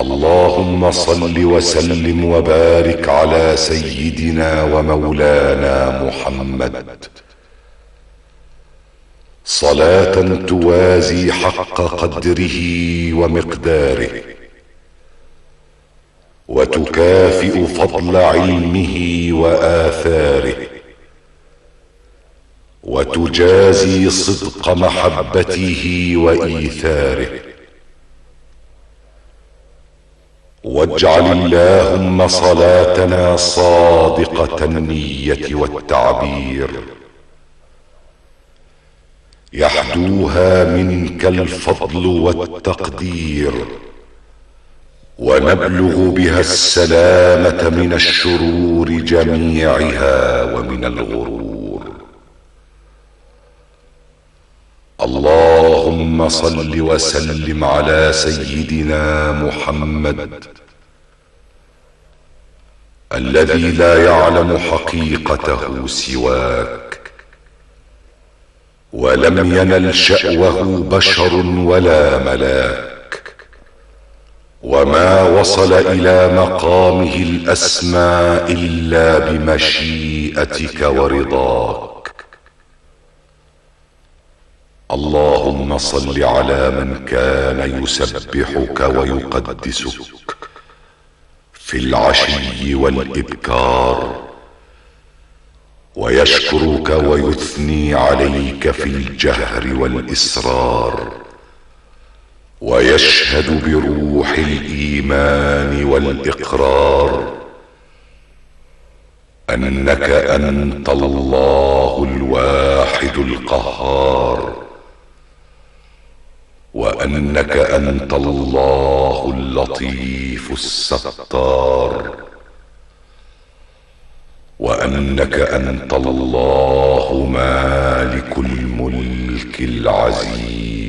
اللهم صل وسلم وبارك على سيدنا ومولانا محمد صلاة توازي حق قدره ومقداره، وتكافئ فضل علمه وآثاره، وتجازي صدق محبته وإيثاره. واجعل اللهم صلاتنا صادقة النية والتعبير، يحدوها منك الفضل والتقدير، ونبلغ بها السلامة من الشرور جميعها ومن الغرور. اللهم صل وسلم على سيدنا محمد الذي لا يعلم حقيقته سواك، ولم ينل شأوه بشر ولا ملاك، وما وصل إلى مقامه الأسمى إلا بمشيئتك ورضاك. اللهم صل على من كان يسبحك ويقدسك في العشي والإبكار، ويشكرك ويثني عليك في الجهر والإسرار، ويشهد بروح الإيمان والإقرار أنك أنت الله الواحد القهار، وأنك أنت الله اللطيف الستار، وأنك أنت الله مالك الملك العزيز